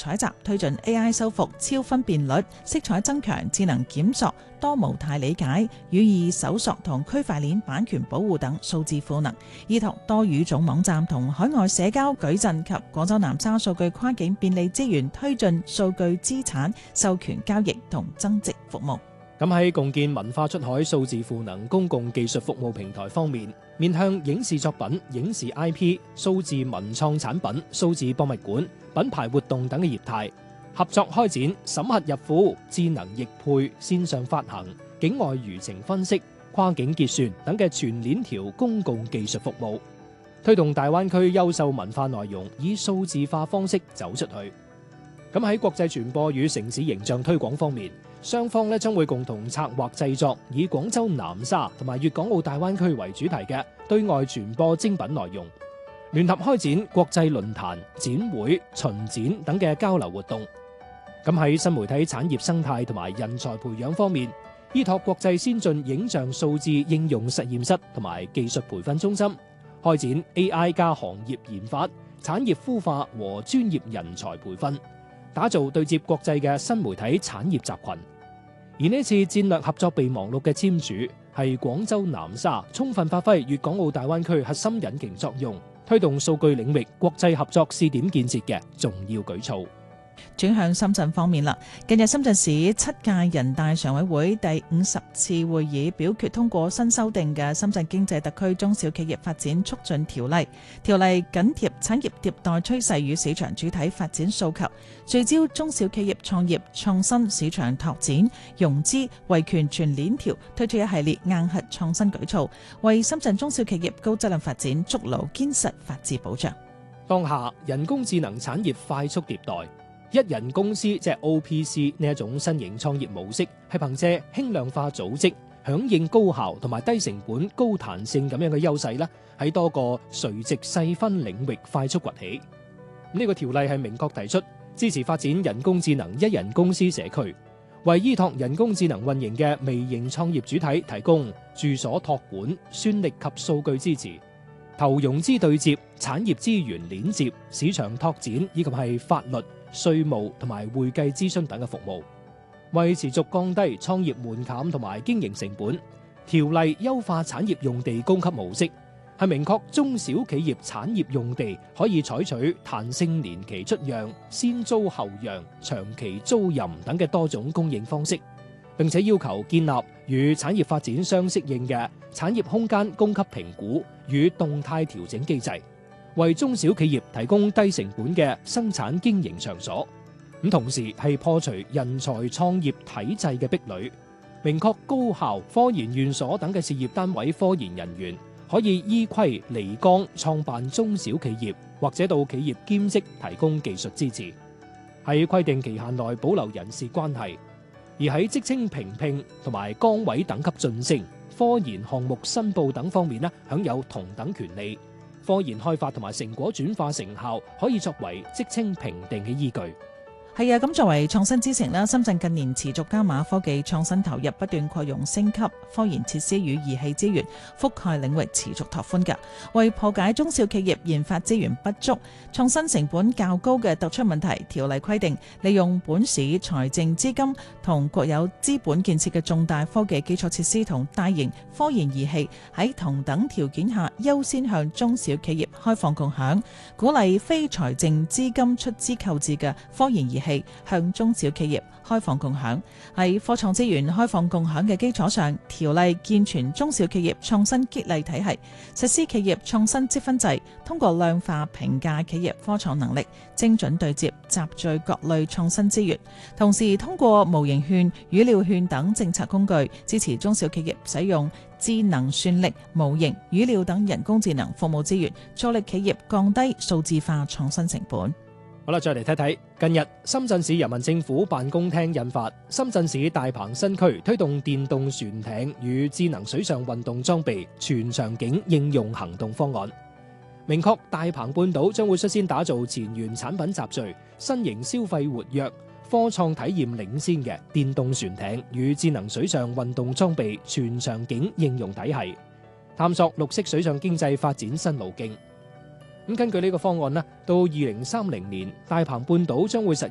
採集，推進 AI 修復超分辨率、色彩增強、智能檢索、多模態理解、語義搜索同區塊鏈版權保護等數字賦能，依託多語種網站同海外社交矩陣及廣州南沙數據跨境便利資源，推進數據資產授權交易同增值服務。 咁喺共建文化出海數字賦能公共技術服務平台方面，面向影視作品、影視 IP、數字文創產品、數字博物館、品牌活動等嘅業態，合作開展審核入庫、智能譯配、線上發行、境外輿情分析、跨境結算等嘅全鏈條公共技術服務，推動大灣區優秀文化內容以數字化方式走出去。咁喺國際傳播與城市形象推廣方面，雙方將會共同策劃製作以廣州南沙同埋粵港澳大灣區為主題嘅對外傳播精品內容，聯合開展國際論壇、展會、巡展等嘅交流活動。咁喺新媒體產業生態同埋人才培養方面，依託國際先進影像數字應用實驗室同埋技術培訓中心，開展 AI 加行業研發、產業孵化和專業人才培訓，打造對接國際嘅新媒體產業集群。而呢次戰略合作備忘錄嘅簽署，係廣州南沙充分發揮粵港澳大灣區核心引擎作用，推動數據領域國際合作試點建設嘅重要舉措。 轉向深圳方面啦，近日深圳市7屆人大常委會第50次會議表決通過新修訂嘅《深圳經濟特區中小企業發展促進條例》。條例緊貼產業迭代趨勢與市場主體發展訴求，聚焦中小企業創業創新、市場拓展、融資、維權全鏈條，推出一系列硬核創新舉措，為深圳中小企業高質量發展築牢堅實法治保障。 當下人工智能產業快速迭代，一人公司即係 OPC 呢一種新型創業模式，係憑借輕量化組織、響應高效同埋低成本、高彈性咁樣嘅優勢啦，喺多個垂直細分領域快速崛起。呢個條例係明確提出支持發展人工智能一人公司社區，為依託人工智能運營嘅微型創業主體提供住所託管、算力及數據支持、投融資對接、產業資源鏈接、市場拓展以及係法律、稅務同埋會計諮詢等嘅服務，為持續降低創業門檻同埋經營成本，條例優化產業用地供給模式，係明確中小企業產業用地可以採取彈性年期出讓、先租後讓、長期租賃等嘅多種供應方式，並且要求建立與產業發展相適應嘅產業空間供給評估與動態調整機制，為中小企業提供低成本嘅生產經營場所。咁同時係破除人才創業體制嘅壁壘，明確高校、科研院所等嘅事業單位科研人員可以依規離崗創辦中小企業，或者到企業兼職提供技術支持，喺規定期限內保留人事關係。而喺職稱評聘同埋崗位等級晉升、科研項目申報等方面享有同等權利。科研開發同埋成果轉化成效可以作為職稱評定嘅依據。 係啊，咁作為創新之城啦，深圳近年持續加碼科技創新投入，不斷擴容升級科研設施與儀器資源，覆蓋領域持續拓寬㗎，為破解中小企業研發資源不足、創新成本較高嘅突出問題。條例規定，利用本市財政資金同國有資本建設嘅重大科技基礎設施同大型科研儀器，喺同等條件下優先向中小企業開放共享，鼓勵非財政資金出資購置嘅科研儀器向中小企業開放共享。喺科創資源開放共享嘅基礎上，條例健全中小企業創新激勵體系，實施企業創新積分制，通過量化評價企業科創能力，精準對接集聚各類創新資源，同時通過模型券、語料券等政策工具，支持中小企業使用智能算力、模型、語料等人工智能服務資源，助力企業降低數字化創新成本。 好啦，再嚟睇睇近日深圳市人民政府辦公廳印發《深圳市大鵬新區推動電動船艇與智能水上運動裝備全場景應用行動方案》，明確大鵬半島將會率先打造前沿產品集聚、新型消費活躍、科創體驗領先嘅電動船艇與智能水上運動裝備全場景應用體系，探索綠色水上經濟發展新路徑。根據呢個方案，到2030年，大鵬半島將會實